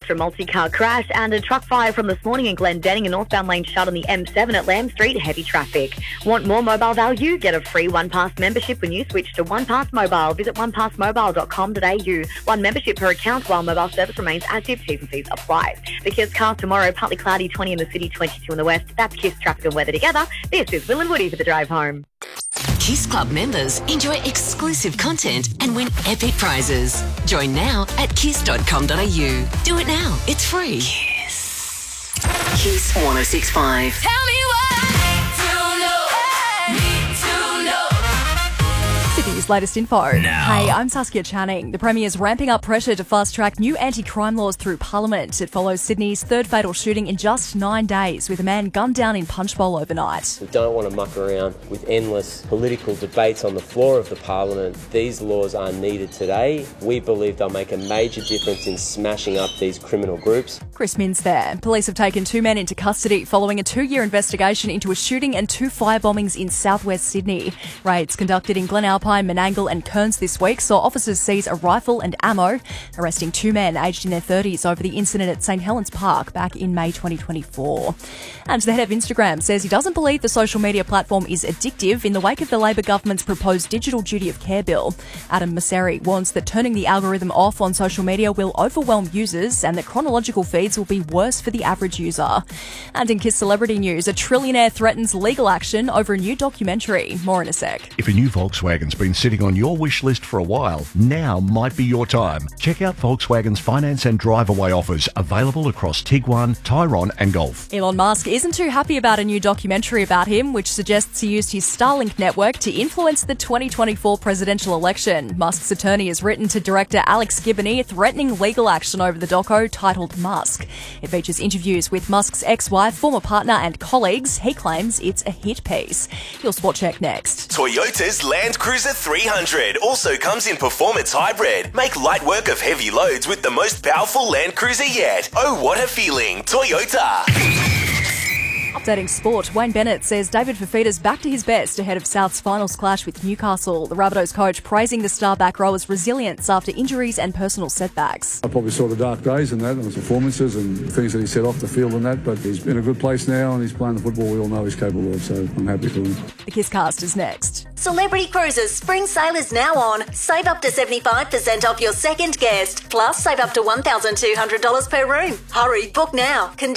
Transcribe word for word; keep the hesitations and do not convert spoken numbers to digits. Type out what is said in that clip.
after a multi-car crash and a truck fire from this morning in Glendenning. A northbound lane shut on the M seven at Lamb Street. Heavy traffic. Want more mobile value? Get a free OnePass membership when you switch to OnePass Mobile. Visit one pass mobile dot com dot a u. One membership per account while mobile service remains active. T's and C's apply. The Kiss car tomorrow. Partly cloudy, twenty in the city, twenty-two in the west. That's Kiss traffic and weather together. This is Will and Woody for the drive home. Kiss Club members enjoy exclusive content and win epic prizes. Join now at kiss dot com dot a u. Do it now. It's free. Kiss. Kiss one oh six point five. Tell me what to know. Need to know. Sydney's latest info. Now. Hey, I'm Saskia Channing. The Premier's ramping up pressure to fast-track new anti-crime laws through Parliament. It follows Sydney's third fatal shooting in just nine days, with a man gunned down in Punchbowl overnight. We don't want to muck around with endless political debates on the floor of the Parliament. These laws are needed today. We believe they'll make a major difference in smashing up these criminal groups. Chris Minns there. Police have taken two men into custody following a two-year investigation into a shooting and two fire bombings in southwest Sydney. Raids conducted in Glenalpine, Menangle and Kearns this week saw officers seize a rifle and ammo, arresting two men aged in their thirties over the incident at St Helens Park back in May twenty twenty-four. And the head of Instagram says he doesn't believe the social media platform is addictive in the wake of the Labor government's proposed digital duty of care bill. Adam Mosseri warns that turning the algorithm off on social media will overwhelm users and that chronological feeds will be worse for the average user. And in Kiss celebrity news, a trillionaire threatens legal action over a new documentary. More in a sec. If a new Volkswagen's been sitting on your wish list for a while, now might be your time. Check out Volkswagen's finance and drive-away offers available across Tiguan, Tyrone and Golf. Elon Musk isn't too happy about a new documentary about him, which suggests he used his Starlink network to influence the twenty twenty-four presidential election. Musk's attorney has written to director Alex Gibney threatening legal action over the doco titled Musk. It features interviews with Musk's ex-wife, former partner and colleagues. He claims it's a hit piece. Your Sport Check next. Toyota's Land Cruiser three hundred also comes in performance hybrid. Make light work of heavy loads with the most powerful Land Cruiser yet. Oh, what a feeling. Toyota. Updating sport, Wayne Bennett says David Fifita's back to his best ahead of South's finals clash with Newcastle. The Rabbitohs coach praising the star back rower's resilience after injuries and personal setbacks. I probably saw the dark days and that, and the performances and things that he set off the field and that, but he's in a good place now and he's playing the football we all know he's capable of, so I'm happy for him. The Kisscast is next. Celebrity Cruises Spring Sale is now on. Save up to seventy-five percent off your second guest. Plus, save up to one thousand two hundred dollars per room. Hurry, book now. Conditions